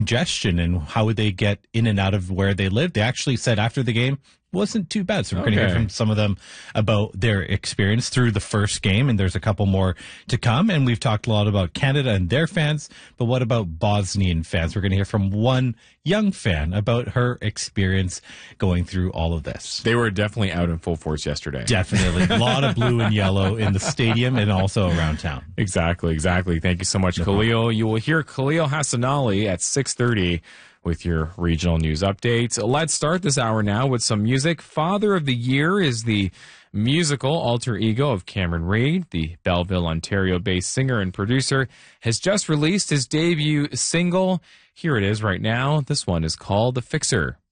congestion and how would they get in and out of where they live. They actually said after the game wasn't too bad. So we're going to hear from some of them about their experience through the first game, and there's a couple more to come. And we've talked a lot about Canada and their fans, but what about Bosnian fans? We're going to hear from one young fan about her experience going through all of this. They were definitely out in full force yesterday. Definitely. A lot of blue and yellow in the stadium and also around town. Exactly. Thank you so much, Khalil. You will hear Khalil Hassanali at 6:30 with your regional news updates. Let's start this hour now with some music. Father of the Year is the musical alter ego of Cameron Reid. The Belleville, Ontario-based singer and producer has just released his debut single. Here it is right now. This one is called The Fixer.